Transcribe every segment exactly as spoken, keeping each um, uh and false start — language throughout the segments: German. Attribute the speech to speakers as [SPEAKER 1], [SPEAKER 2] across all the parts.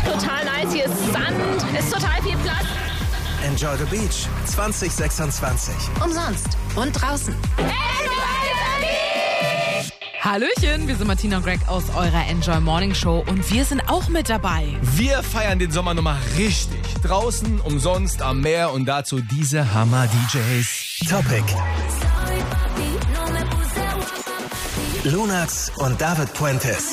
[SPEAKER 1] total nice. Hier ist Sand, ist total viel Platz.
[SPEAKER 2] Enjoy the Beach zwanzig sechsundzwanzig.
[SPEAKER 3] Umsonst und draußen.
[SPEAKER 4] Hallöchen, wir sind Martina und Greg aus eurer Enjoy Morning Show und wir sind auch mit dabei.
[SPEAKER 5] Wir feiern den Sommer nochmal richtig. Draußen, umsonst, am Meer und dazu diese Hammer-D Js.
[SPEAKER 2] Topic. Lunax und David Puentes.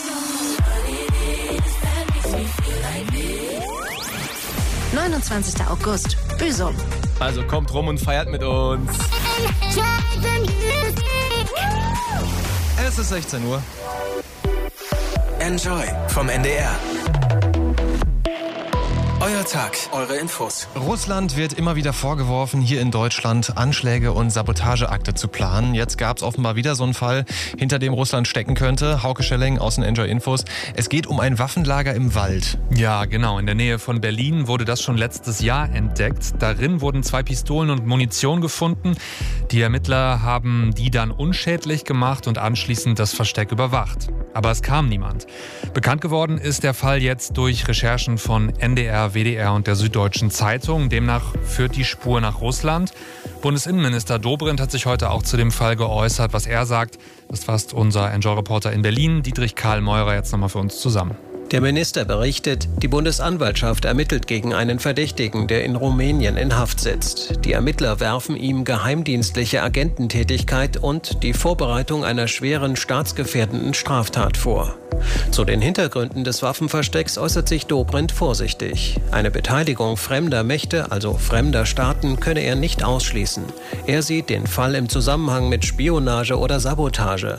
[SPEAKER 3] neunundzwanzigster August, Büsum.
[SPEAKER 5] Also kommt rum und feiert mit uns. Es ist sechzehn Uhr.
[SPEAKER 2] Enjoy vom N D R. Euer Tag, eure Infos.
[SPEAKER 6] Russland wird immer wieder vorgeworfen, hier in Deutschland Anschläge und Sabotageakte zu planen. Jetzt gab es offenbar wieder so einen Fall, hinter dem Russland stecken könnte. Hauke Schelling aus den Enjoy Infos. Es geht um ein Waffenlager im Wald.
[SPEAKER 7] Ja, genau. In der Nähe von Berlin wurde das schon letztes Jahr entdeckt. Darin wurden zwei Pistolen und Munition gefunden. Die Ermittler haben die dann unschädlich gemacht und anschließend das Versteck überwacht. Aber es kam niemand. Bekannt geworden ist der Fall jetzt durch Recherchen von N D R, W D R und der Süddeutschen Zeitung. Demnach führt die Spur nach Russland. Bundesinnenminister Dobrindt hat sich heute auch zu dem Fall geäußert. Was er sagt, das fasst unser Enjoy-Reporter in Berlin, Dietrich Karl Meurer, jetzt nochmal für uns zusammen.
[SPEAKER 8] Der Minister berichtet, die Bundesanwaltschaft ermittelt gegen einen Verdächtigen, der in Rumänien in Haft sitzt. Die Ermittler werfen ihm geheimdienstliche Agententätigkeit und die Vorbereitung einer schweren staatsgefährdenden Straftat vor. Zu den Hintergründen des Waffenverstecks äußert sich Dobrindt vorsichtig. Eine Beteiligung fremder Mächte, also fremder Staaten, könne er nicht ausschließen. Er sieht den Fall im Zusammenhang mit Spionage oder Sabotage.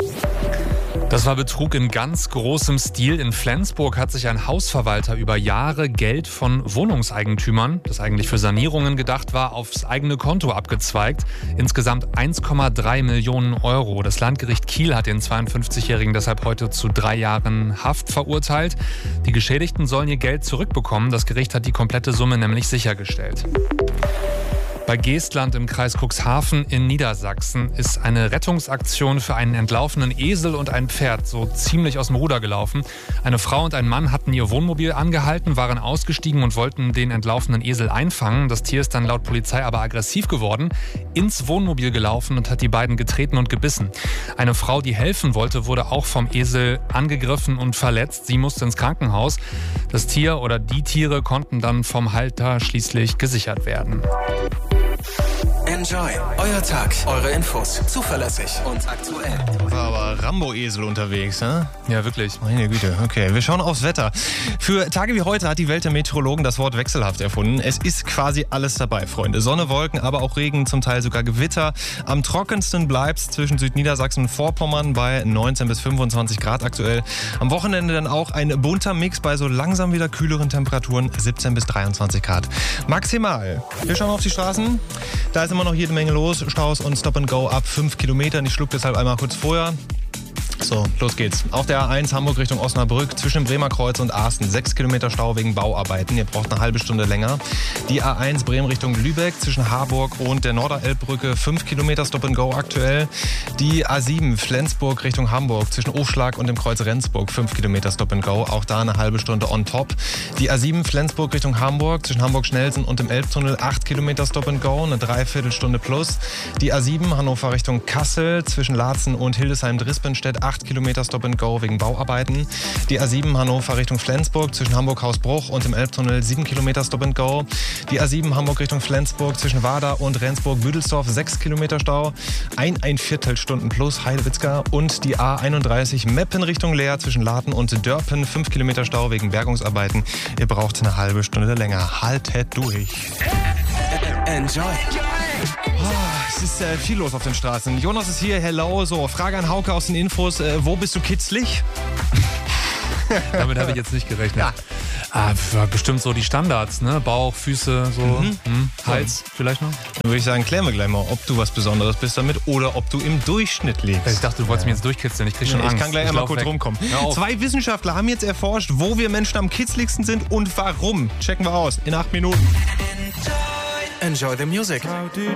[SPEAKER 7] Das war Betrug in ganz großem Stil. In Flensburg hat sich ein Hausverwalter über Jahre Geld von Wohnungseigentümern, das eigentlich für Sanierungen gedacht war, aufs eigene Konto abgezweigt. Insgesamt eins Komma drei Millionen Euro. Das Landgericht Kiel hat den zweiundfünfzigjährigen deshalb heute zu drei Jahren Haft verurteilt. Die Geschädigten sollen ihr Geld zurückbekommen. Das Gericht hat die komplette Summe nämlich sichergestellt. Bei Geestland im Kreis Cuxhaven in Niedersachsen ist eine Rettungsaktion für einen entlaufenen Esel und ein Pferd so ziemlich aus dem Ruder gelaufen. Eine Frau und ein Mann hatten ihr Wohnmobil angehalten, waren ausgestiegen und wollten den entlaufenen Esel einfangen. Das Tier ist dann laut Polizei aber aggressiv geworden, ins Wohnmobil gelaufen und hat die beiden getreten und gebissen. Eine Frau, die helfen wollte, wurde auch vom Esel angegriffen und verletzt. Sie musste ins Krankenhaus. Das Tier oder die Tiere konnten dann vom Halter schließlich gesichert werden.
[SPEAKER 2] Enjoy. Euer Tag, eure Infos. Zuverlässig und aktuell.
[SPEAKER 6] War aber Rambo-Esel unterwegs, ne?
[SPEAKER 7] Ja, wirklich.
[SPEAKER 6] Meine Güte, okay. Wir schauen aufs Wetter. Für Tage wie heute hat die Welt der Meteorologen das Wort wechselhaft erfunden. Es ist quasi alles dabei, Freunde. Sonne, Wolken, aber auch Regen, zum Teil sogar Gewitter. Am trockensten bleibt's zwischen Südniedersachsen und Vorpommern bei neunzehn bis fünfundzwanzig Grad aktuell. Am Wochenende dann auch ein bunter Mix bei so langsam wieder kühleren Temperaturen, siebzehn bis dreiundzwanzig Grad. Maximal. Wir schauen auf die Straßen. Da ist immer noch jede Menge los. Staus und Stop and Go ab fünf Kilometern. Ich schluck deshalb einmal kurz vorher. So, los geht's. Auf der A eins Hamburg Richtung Osnabrück zwischen Bremer Kreuz und Asten. sechs Kilometer Stau wegen Bauarbeiten. Ihr braucht eine halbe Stunde länger. Die A eins Bremen Richtung Lübeck zwischen Harburg und der Norderelbbrücke. fünf Kilometer Stop and Go aktuell. Die A sieben Flensburg Richtung Hamburg zwischen Aufschlag und dem Kreuz Rendsburg. fünf Kilometer Stop and Go. Auch da eine halbe Stunde on top. Die A sieben Flensburg Richtung Hamburg zwischen Hamburg-Schnellsen und dem Elbtunnel. acht Kilometer Stop and Go. Eine Dreiviertelstunde plus. Die A sieben Hannover Richtung Kassel zwischen Laatzen und Hildesheim-Drispenstedt. acht Kilometer Stop and Go wegen Bauarbeiten. Die A sieben Hannover Richtung Flensburg zwischen Hamburg-Hausbruch und dem Elbtunnel. sieben Kilometer Stop and Go. Die A sieben Hamburg Richtung Flensburg zwischen Wader und Rendsburg-Büdelsdorf. sechs Kilometer Stau. Ein, ein Viertelstunden plus Heidewitzka. Und die A einunddreißig Meppen Richtung Leer zwischen Laden und Dörpen. fünf Kilometer Stau wegen Bergungsarbeiten. Ihr braucht eine halbe Stunde länger. Haltet durch.
[SPEAKER 2] Enjoy.
[SPEAKER 6] Oh, es ist äh, viel los auf den Straßen. Jonas ist hier, hello. So, Frage an Hauke aus den Infos. Äh, wo bist du kitzlig?
[SPEAKER 7] Damit habe ich jetzt nicht gerechnet.
[SPEAKER 6] Ja.
[SPEAKER 7] Ah, bestimmt so die Standards, ne? Bauch, Füße, so,
[SPEAKER 6] Mhm.
[SPEAKER 7] hm, Hals vielleicht noch.
[SPEAKER 6] Dann würde ich sagen, klären wir gleich mal, ob du was Besonderes bist damit oder ob du im Durchschnitt liegst.
[SPEAKER 7] Ich dachte, du wolltest mich jetzt durchkitzeln. Ich krieg schon
[SPEAKER 6] ich
[SPEAKER 7] Angst.
[SPEAKER 6] kann gleich einmal
[SPEAKER 7] lauf
[SPEAKER 6] kurz
[SPEAKER 7] weg.
[SPEAKER 6] rumkommen.
[SPEAKER 7] Hör auf.
[SPEAKER 6] Zwei Wissenschaftler haben jetzt erforscht, wo wir Menschen am kitzligsten sind und warum. Checken wir aus in acht Minuten.
[SPEAKER 2] Enjoy the music.